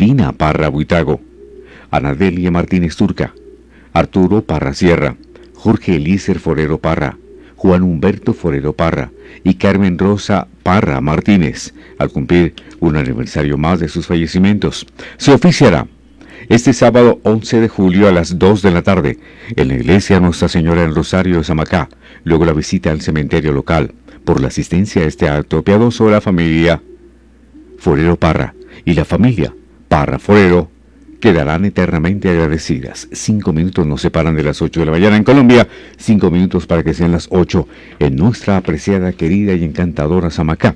Dina Parra Buitrago, Anadelia Martínez Turca, Arturo Parra Sierra, Jorge Elícer Forero Parra, Juan Humberto Forero Parra y Carmen Rosa Parra Martínez, al cumplir un aniversario más de sus fallecimientos. Se oficiará este sábado 11 de julio a las 2 de la tarde en la iglesia Nuestra Señora del Rosario de Samacá, luego la visita al cementerio local. Por la asistencia a este acto piadoso, la familia Forero Parra y la familia Parra Forero quedarán eternamente agradecidas. 5 minutos nos separan de las 8 de la mañana en Colombia, 5 minutos para que sean las 8 en nuestra apreciada, querida y encantadora Samacá.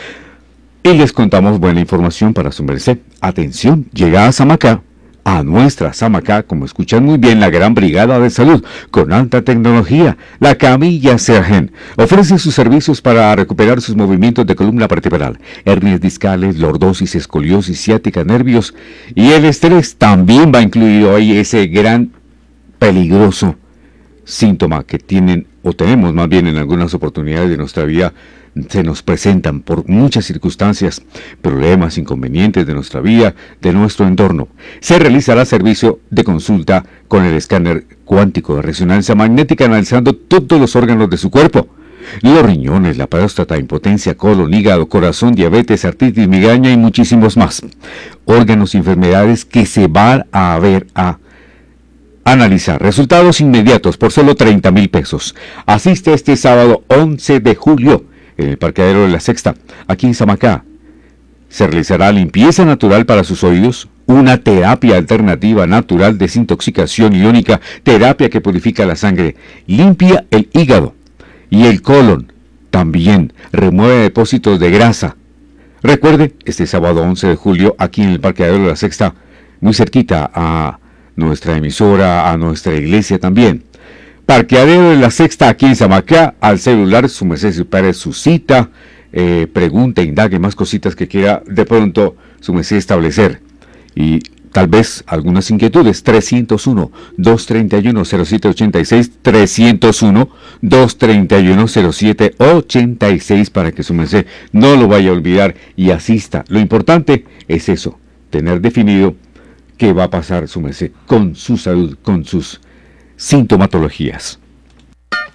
Y les contamos buena información para su merced. Atención, llega a Samacá, a nuestra Samacá, como escuchan muy bien, la gran brigada de salud con alta tecnología, la Camilla Sergen. Ofrece sus servicios para recuperar sus movimientos de columna vertebral, hernias discales, lordosis, escoliosis, ciática, nervios y el estrés. También va incluido ahí ese gran peligroso síntoma que tienen o tenemos más bien en algunas oportunidades de nuestra vida. Se nos presentan por muchas circunstancias, problemas, inconvenientes de nuestra vida, de nuestro entorno. Se realizará servicio de consulta con el escáner cuántico de resonancia magnética, analizando todos los órganos de su cuerpo: los riñones, la próstata, impotencia, colon, hígado, corazón, diabetes, artritis, migraña y muchísimos más. Órganos y enfermedades que se van a ver a analizar. Resultados inmediatos por solo 30,000 pesos. Asiste este sábado 11 de julio en el parqueadero de La Sexta, aquí en Samacá. Se realizará limpieza natural para sus oídos, una terapia alternativa natural, desintoxicación iónica, terapia que purifica la sangre, limpia el hígado y el colon. También remueve depósitos de grasa. Recuerde, este sábado 11 de julio, aquí en el parqueadero de La Sexta, muy cerquita a nuestra emisora, a nuestra iglesia también. Parqueadero de La Sexta, aquí en Samacá. Al celular, su merced separe su cita, pregunte, indague más cositas que quiera de pronto su merced establecer. Y tal vez algunas inquietudes. 301-231-0786, 301-231-0786, para que su merced no lo vaya a olvidar y asista. Lo importante es eso, tener definido qué va a pasar su merced con su salud, con sus sintomatologías.